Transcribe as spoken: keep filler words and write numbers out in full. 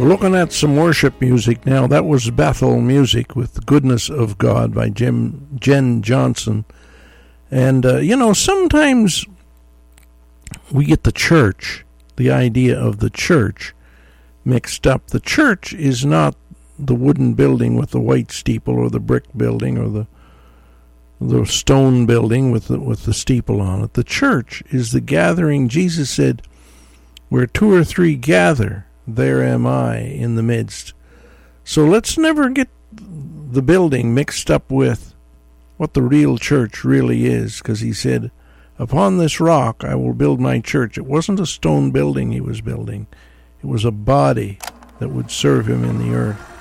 Looking at some worship music now. That was Bethel Music with The Goodness of God by Jim Jen Johnson. And, uh, you know, sometimes we get the church, the idea of the church, mixed up. The church is not the wooden building with the white steeple or the brick building or the the stone building with the, with the steeple on it. The church is the gathering. Jesus said, where two or three gather, there am I in the midst. So let's never get the building mixed up with what the real church really is, because he said, upon this rock I will build my church. It wasn't a stone building he was building. It was a body that would serve him in the earth.